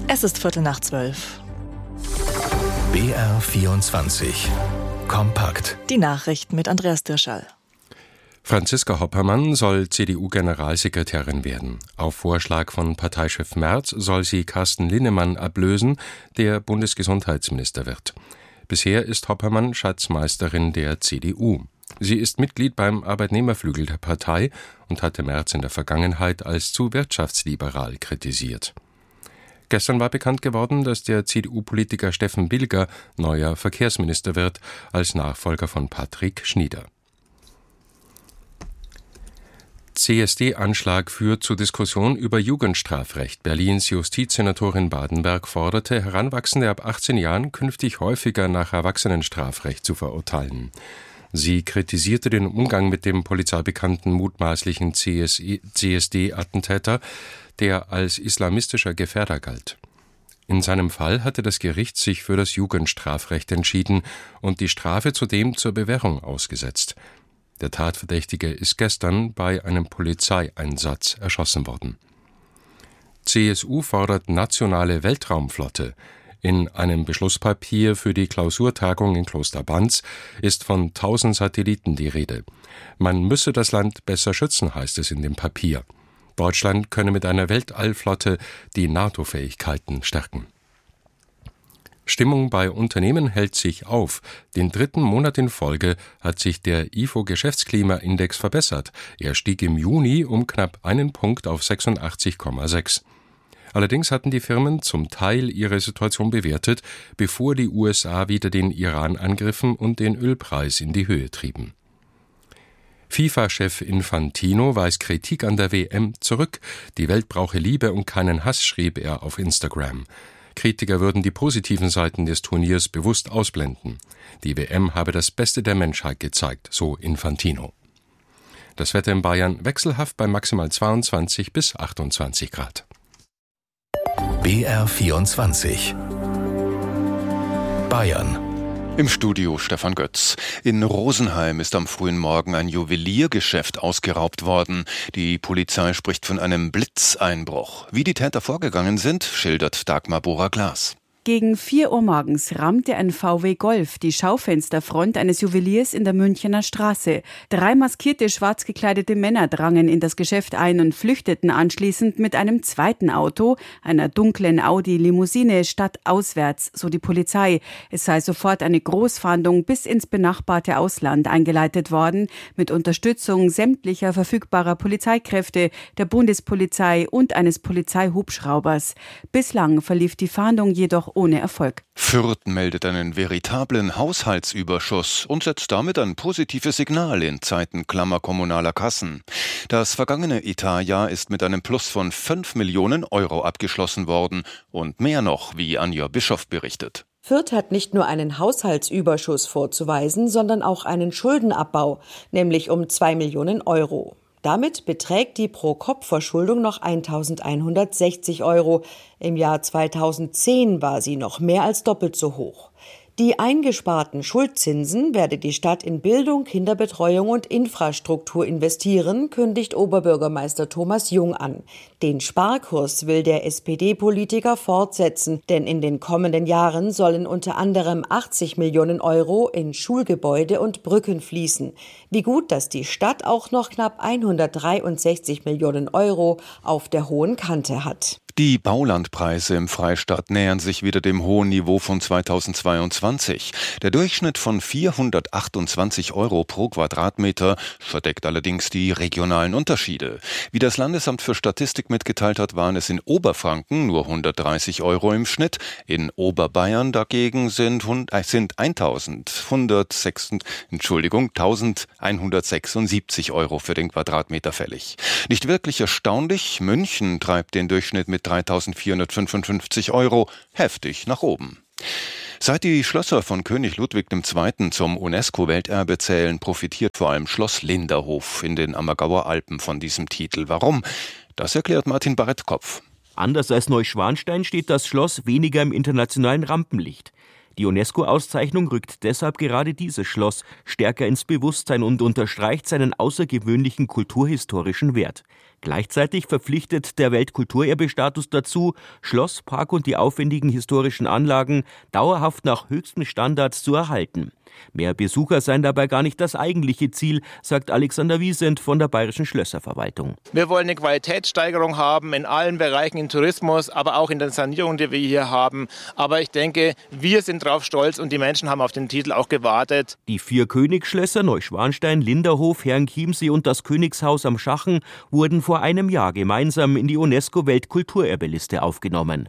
Es ist 11:45. BR24 Kompakt. Die Nachrichten mit Andreas Dirschall. Franziska Hoppermann soll CDU-Generalsekretärin werden. Auf Vorschlag von Parteichef Merz soll sie Carsten Linnemann ablösen, der Bundesgesundheitsminister wird. Bisher ist Hoppermann Schatzmeisterin der CDU. Sie ist Mitglied beim Arbeitnehmerflügel der Partei und hatte Merz in der Vergangenheit als zu wirtschaftsliberal kritisiert. Gestern war bekannt geworden, dass der CDU-Politiker Steffen Bilger neuer Verkehrsminister wird, als Nachfolger von Patrick Schnieder. CSD-Anschlag führt zur Diskussion über Jugendstrafrecht. Berlins Justizsenatorin Badenberg forderte, Heranwachsende ab 18 Jahren künftig häufiger nach Erwachsenenstrafrecht zu verurteilen. Sie kritisierte den Umgang mit dem polizeibekannten mutmaßlichen CSD-Attentäter, der als islamistischer Gefährder galt. In seinem Fall hatte das Gericht sich für das Jugendstrafrecht entschieden und die Strafe zudem zur Bewährung ausgesetzt. Der Tatverdächtige ist gestern bei einem Polizeieinsatz erschossen worden. CSU fordert nationale Weltraumflotte. In einem Beschlusspapier für die Klausurtagung in Kloster Banz ist von 1000 Satelliten die Rede. Man müsse das Land besser schützen, heißt es in dem Papier. Deutschland könne mit einer Weltallflotte die NATO-Fähigkeiten stärken. Stimmung bei Unternehmen hält sich auf. Den 3. Monat in Folge hat sich der IFO-Geschäftsklimaindex verbessert. Er stieg im Juni um knapp 1 Punkt auf 86,6. Allerdings hatten die Firmen zum Teil ihre Situation bewertet, bevor die USA wieder den Iran angriffen und den Ölpreis in die Höhe trieben. FIFA-Chef Infantino weist Kritik an der WM zurück. Die Welt brauche Liebe und keinen Hass, schrieb er auf Instagram. Kritiker würden die positiven Seiten des Turniers bewusst ausblenden. Die WM habe das Beste der Menschheit gezeigt, so Infantino. Das Wetter in Bayern wechselhaft bei maximal 22 bis 28 Grad. BR24 Bayern. Im Studio Stefan Götz. In Rosenheim ist am frühen Morgen ein Juweliergeschäft ausgeraubt worden. Die Polizei spricht von einem Blitzeinbruch. Wie die Täter vorgegangen sind, schildert Dagmar Bohrer-Glas. Gegen 4 Uhr morgens rammte ein VW Golf die Schaufensterfront eines Juweliers in der Münchener Straße. 3 maskierte, schwarz gekleidete Männer drangen in das Geschäft ein und flüchteten anschließend mit einem zweiten Auto, einer dunklen Audi-Limousine, stadtauswärts, so die Polizei. Es sei sofort eine Großfahndung bis ins benachbarte Ausland eingeleitet worden, mit Unterstützung sämtlicher verfügbarer Polizeikräfte, der Bundespolizei und eines Polizeihubschraubers. Bislang verlief die Fahndung jedoch ohne Erfolg. Fürth meldet einen veritablen Haushaltsüberschuss und setzt damit ein positives Signal in Zeiten klammer kommunaler Kassen. Das vergangene Etatjahr ist mit einem Plus von 5 Millionen Euro abgeschlossen worden und mehr noch, wie Anja Bischoff berichtet. Fürth hat nicht nur einen Haushaltsüberschuss vorzuweisen, sondern auch einen Schuldenabbau, nämlich um 2 Millionen Euro. Damit beträgt die Pro-Kopf-Verschuldung noch 1.160 Euro. Im Jahr 2010 war sie noch mehr als doppelt so hoch. Die eingesparten Schuldzinsen werde die Stadt in Bildung, Kinderbetreuung und Infrastruktur investieren, kündigt Oberbürgermeister Thomas Jung an. Den Sparkurs will der SPD-Politiker fortsetzen, denn in den kommenden Jahren sollen unter anderem 80 Millionen Euro in Schulgebäude und Brücken fließen. Wie gut, dass die Stadt auch noch knapp 163 Millionen Euro auf der hohen Kante hat. Die Baulandpreise im Freistaat nähern sich wieder dem hohen Niveau von 2022. Der Durchschnitt von 428 Euro pro Quadratmeter verdeckt allerdings die regionalen Unterschiede. Wie das Landesamt für Statistik mitgeteilt hat, waren es in Oberfranken nur 130 Euro im Schnitt. In Oberbayern dagegen sind 1176 Euro für den Quadratmeter fällig. Nicht wirklich erstaunlich, München treibt den Durchschnitt mit 3.455 Euro heftig nach oben. Seit die Schlösser von König Ludwig II. Zum UNESCO-Welterbe zählen, profitiert vor allem Schloss Linderhof in den Ammergauer Alpen von diesem Titel. Warum? Das erklärt Martin Barrettkopf. Anders als Neuschwanstein steht das Schloss weniger im internationalen Rampenlicht. Die UNESCO-Auszeichnung rückt deshalb gerade dieses Schloss stärker ins Bewusstsein und unterstreicht seinen außergewöhnlichen kulturhistorischen Wert. Gleichzeitig verpflichtet der Weltkulturerbestatus dazu, Schloss, Park und die aufwendigen historischen Anlagen dauerhaft nach höchsten Standards zu erhalten. Mehr Besucher seien dabei gar nicht das eigentliche Ziel, sagt Alexander Wiesent von der Bayerischen Schlösserverwaltung. Wir wollen eine Qualitätssteigerung haben in allen Bereichen, im Tourismus, aber auch in der Sanierung, die wir hier haben. Aber ich denke, wir sind drauf stolz und die Menschen haben auf den Titel auch gewartet. Die 4 Königsschlösser Neuschwanstein, Linderhof, Herrenchiemsee und das Königshaus am Schachen wurden vor einem Jahr gemeinsam in die UNESCO-Weltkulturerbeliste aufgenommen.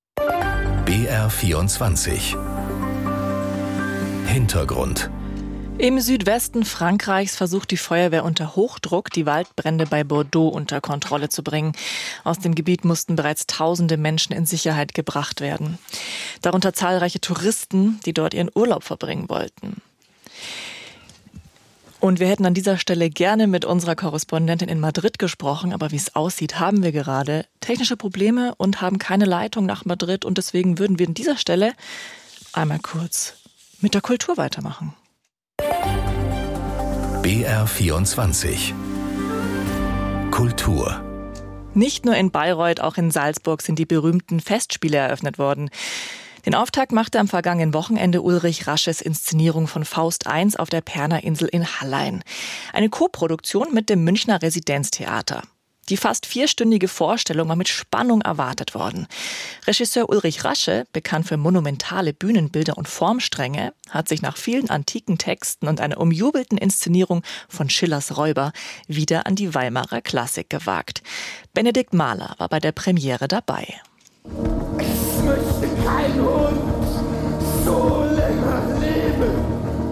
BR24 Hintergrund. Im Südwesten Frankreichs versucht die Feuerwehr unter Hochdruck, die Waldbrände bei Bordeaux unter Kontrolle zu bringen. Aus dem Gebiet mussten bereits tausende Menschen in Sicherheit gebracht werden. Darunter zahlreiche Touristen, die dort ihren Urlaub verbringen wollten. Und wir hätten an dieser Stelle gerne mit unserer Korrespondentin in Madrid gesprochen, aber wie es aussieht, haben wir gerade technische Probleme und haben keine Leitung nach Madrid. Und deswegen würden wir an dieser Stelle einmal kurz mit der Kultur weitermachen. BR24 Kultur. Nicht nur in Bayreuth, auch in Salzburg sind die berühmten Festspiele eröffnet worden. Den Auftakt machte am vergangenen Wochenende Ulrich Rasches Inszenierung von Faust I auf der Pernerinsel in Hallein. Eine Koproduktion mit dem Münchner Residenztheater. Die fast 4-stündige Vorstellung war mit Spannung erwartet worden. Regisseur Ulrich Rasche, bekannt für monumentale Bühnenbilder und Formstränge, hat sich nach vielen antiken Texten und einer umjubelten Inszenierung von Schillers Räuber wieder an die Weimarer Klassik gewagt. Benedikt Mahler war bei der Premiere dabei. Es möchte kein Hund so länger leben.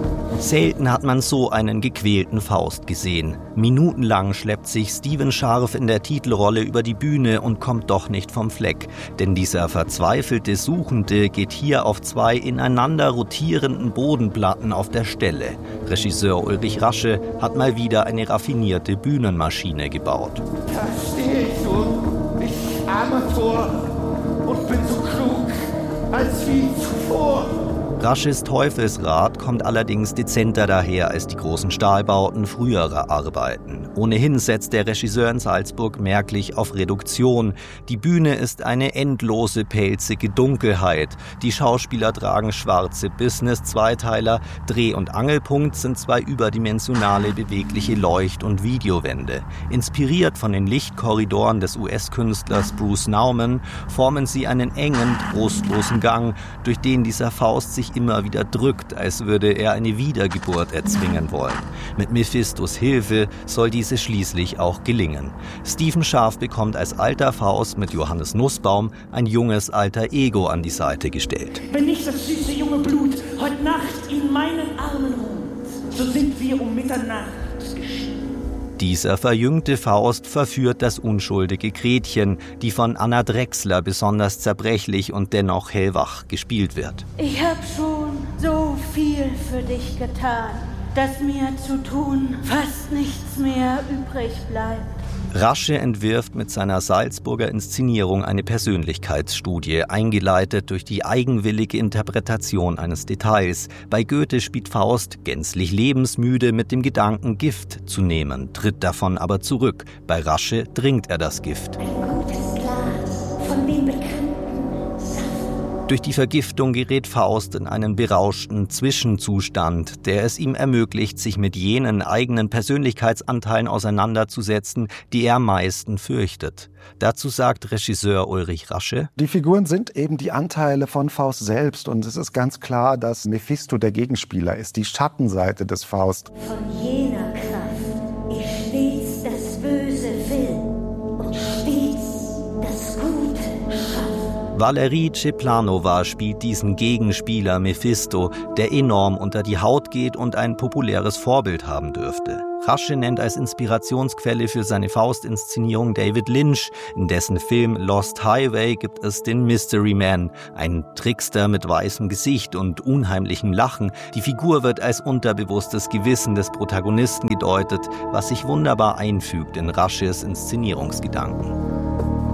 Selten hat man so einen gequälten Faust gesehen. Minutenlang schleppt sich Stephen Scharf in der Titelrolle über die Bühne und kommt doch nicht vom Fleck. Denn dieser verzweifelte Suchende geht hier auf 2 ineinander rotierenden Bodenplatten auf der Stelle. Regisseur Ulrich Rasche hat mal wieder eine raffinierte Bühnenmaschine gebaut. Da stehe ich so, ich Amateur, und bin so klug als wie zuvor. Rasches Teufelsrad kommt allerdings dezenter daher als die großen Stahlbauten früherer Arbeiten. Ohnehin setzt der Regisseur in Salzburg merklich auf Reduktion. Die Bühne ist eine endlose, pelzige Dunkelheit. Die Schauspieler tragen schwarze Business-Zweiteiler. Dreh- und Angelpunkt sind 2 überdimensionale, bewegliche Leucht- und Videowände. Inspiriert von den Lichtkorridoren des US-Künstlers Bruce Nauman formen sie einen engen, trostlosen Gang, durch den dieser Faust sich immer wieder drückt, als würde er eine Wiedergeburt erzwingen wollen. Mit Mephistos Hilfe soll diese schließlich auch gelingen. Stephen Scharf bekommt als alter Faust mit Johannes Nussbaum ein junges alter Ego an die Seite gestellt. Wenn nicht das süße junge Blut heute Nacht in meinen Armen ruht, so sind wir um Mitternacht geschieden. Dieser verjüngte Faust verführt das unschuldige Gretchen, die von Anna Drechsler besonders zerbrechlich und dennoch hellwach gespielt wird. Ich hab schon so viel für dich getan, dass mir zu tun fast nichts mehr übrig bleibt. Rasche entwirft mit seiner Salzburger Inszenierung eine Persönlichkeitsstudie, eingeleitet durch die eigenwillige Interpretation eines Details. Bei Goethe spielt Faust gänzlich lebensmüde mit dem Gedanken, Gift zu nehmen, tritt davon aber zurück. Bei Rasche trinkt er das Gift. Ein gutes Glas von dem bekannten Saft. Durch die Vergiftung gerät Faust in einen berauschten Zwischenzustand, der es ihm ermöglicht, sich mit jenen eigenen Persönlichkeitsanteilen auseinanderzusetzen, die er am meisten fürchtet. Dazu sagt Regisseur Ulrich Rasche: Die Figuren sind eben die Anteile von Faust selbst und es ist ganz klar, dass Mephisto der Gegenspieler ist, die Schattenseite des Faust. Von jener Kraft ich stets das Böse will und stets das Gute schaffe. Valerie Ceplanova spielt diesen Gegenspieler Mephisto, der enorm unter die Haut geht und ein populäres Vorbild haben dürfte. Rasche nennt als Inspirationsquelle für seine Faust-Inszenierung David Lynch. In dessen Film Lost Highway gibt es den Mystery Man, ein Trickster mit weißem Gesicht und unheimlichem Lachen. Die Figur wird als unterbewusstes Gewissen des Protagonisten gedeutet, was sich wunderbar einfügt in Rasches Inszenierungsgedanken.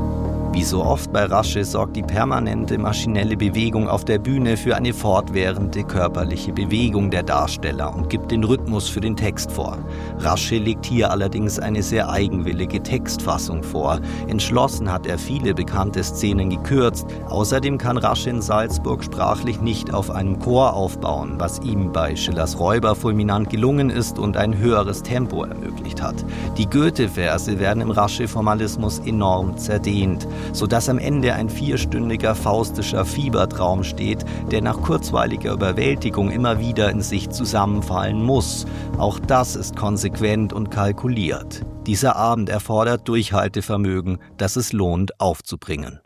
Wie so oft bei Rasche sorgt die permanente maschinelle Bewegung auf der Bühne für eine fortwährende körperliche Bewegung der Darsteller und gibt den Rhythmus für den Text vor. Rasche legt hier allerdings eine sehr eigenwillige Textfassung vor. Entschlossen hat er viele bekannte Szenen gekürzt. Außerdem kann Rasche in Salzburg sprachlich nicht auf einem Chor aufbauen, was ihm bei Schillers Räuber fulminant gelungen ist und ein höheres Tempo ermöglicht hat. Die Goethe-Verse werden im Rasche-Formalismus enorm zerdehnt, sodass am Ende ein 4-stündiger faustischer Fiebertraum steht, der nach kurzweiliger Überwältigung immer wieder in sich zusammenfallen muss. Auch das ist konsequent und kalkuliert. Dieser Abend erfordert Durchhaltevermögen, das es lohnt aufzubringen.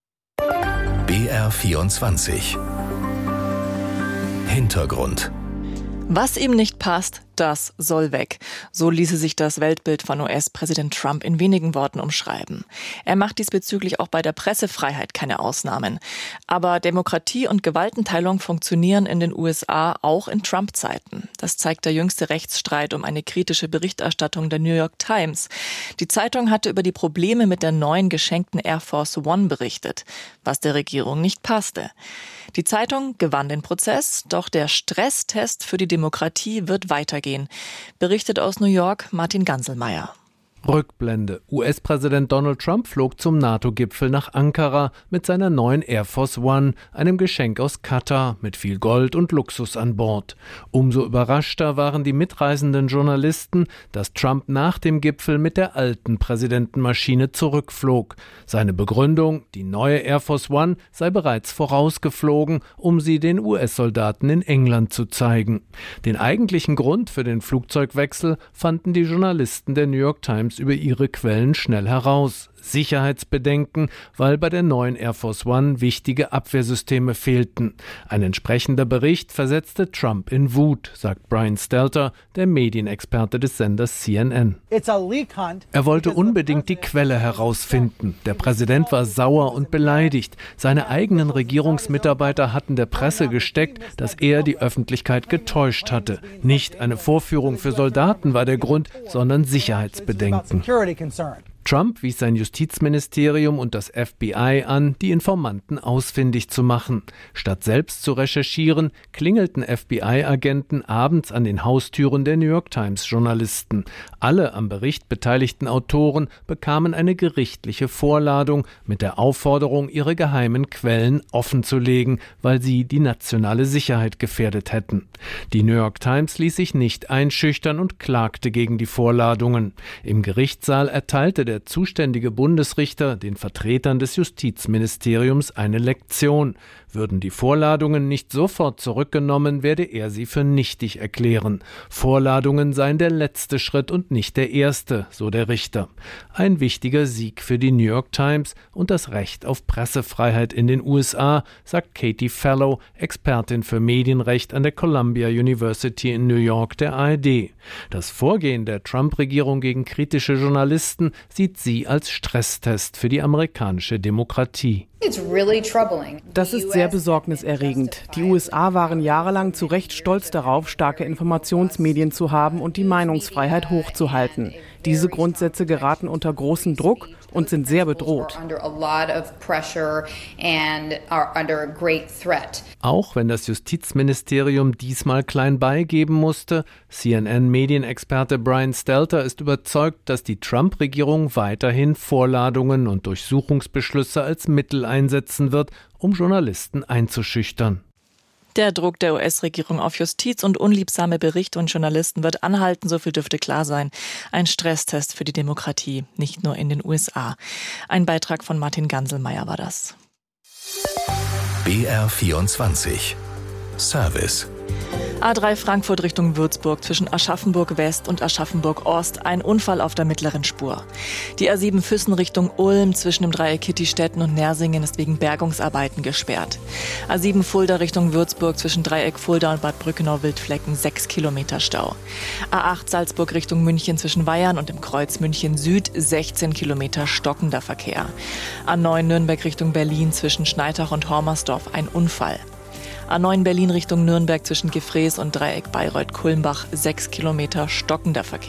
BR24 Hintergrund. Was ihm nicht passt, das soll weg. So ließe sich das Weltbild von US-Präsident Trump in wenigen Worten umschreiben. Er macht diesbezüglich auch bei der Pressefreiheit keine Ausnahmen. Aber Demokratie und Gewaltenteilung funktionieren in den USA auch in Trump-Zeiten. Das zeigt der jüngste Rechtsstreit um eine kritische Berichterstattung der New York Times. Die Zeitung hatte über die Probleme mit der neuen geschenkten Air Force One berichtet, was der Regierung nicht passte. Die Zeitung gewann den Prozess, doch der Stresstest für die Demokratie wird weitergehen, berichtet aus New York Martin Ganselmeier. Rückblende. US-Präsident Donald Trump flog zum NATO-Gipfel nach Ankara mit seiner neuen Air Force One, einem Geschenk aus Katar mit viel Gold und Luxus an Bord. Umso überraschter waren die mitreisenden Journalisten, dass Trump nach dem Gipfel mit der alten Präsidentenmaschine zurückflog. Seine Begründung, die neue Air Force One sei bereits vorausgeflogen, um sie den US-Soldaten in England zu zeigen. Den eigentlichen Grund für den Flugzeugwechsel fanden die Journalisten der New York Times über ihre Quellen schnell heraus. Sicherheitsbedenken, weil bei der neuen Air Force One wichtige Abwehrsysteme fehlten. Ein entsprechender Bericht versetzte Trump in Wut, sagt Brian Stelter, der Medienexperte des Senders CNN. Er wollte unbedingt die Quelle herausfinden. Der Präsident war sauer und beleidigt. Seine eigenen Regierungsmitarbeiter hatten der Presse gesteckt, dass er die Öffentlichkeit getäuscht hatte. Nicht eine Vorführung für Soldaten war der Grund, sondern Sicherheitsbedenken. Trump wies sein Justizministerium und das FBI an, die Informanten ausfindig zu machen. Statt selbst zu recherchieren, klingelten FBI-Agenten abends an den Haustüren der New York Times-Journalisten. Alle am Bericht beteiligten Autoren bekamen eine gerichtliche Vorladung mit der Aufforderung, ihre geheimen Quellen offenzulegen, weil sie die nationale Sicherheit gefährdet hätten. Die New York Times ließ sich nicht einschüchtern und klagte gegen die Vorladungen. Im Gerichtssaal erteilte der zuständige Bundesrichter den Vertretern des Justizministeriums eine Lektion. Würden die Vorladungen nicht sofort zurückgenommen, werde er sie für nichtig erklären. Vorladungen seien der letzte Schritt und nicht der erste, so der Richter. Ein wichtiger Sieg für die New York Times und das Recht auf Pressefreiheit in den USA, sagt Katie Fallow, Expertin für Medienrecht an der Columbia University in New York der ARD. Das Vorgehen der Trump-Regierung gegen kritische Journalisten sieht sie als Stresstest für die amerikanische Demokratie. Das ist sehr besorgniserregend. Die USA waren jahrelang zu Recht stolz darauf, starke Informationsmedien zu haben und die Meinungsfreiheit hochzuhalten. Diese Grundsätze geraten unter großen Druck und sind sehr bedroht. Auch wenn das Justizministerium diesmal klein beigeben musste, CNN-Medienexperte Brian Stelter ist überzeugt, dass die Trump-Regierung weiterhin Vorladungen und Durchsuchungsbeschlüsse als Mittel einsetzen wird, um Journalisten einzuschüchtern. Der Druck der US-Regierung auf Justiz und unliebsame Berichte und Journalisten wird anhalten, so viel dürfte klar sein. Ein Stresstest für die Demokratie, nicht nur in den USA. Ein Beitrag von Martin Ganselmeier war das. BR24 Service. A3 Frankfurt Richtung Würzburg zwischen Aschaffenburg West und Aschaffenburg Ost ein Unfall auf der mittleren Spur. Die A7 Füssen Richtung Ulm zwischen dem Dreieck Kittistetten und Nersingen ist wegen Bergungsarbeiten gesperrt. A7 Fulda Richtung Würzburg zwischen Dreieck Fulda und Bad Brückenau-Wildflecken 6 Kilometer Stau. A8 Salzburg Richtung München zwischen Weyarn und dem Kreuz München Süd 16 Kilometer stockender Verkehr. A9 Nürnberg Richtung Berlin zwischen Schneitach und Hormersdorf ein Unfall. A9 Berlin Richtung Nürnberg zwischen Gefrees und Dreieck Bayreuth-Kulmbach 6 Kilometer stockender Verkehr.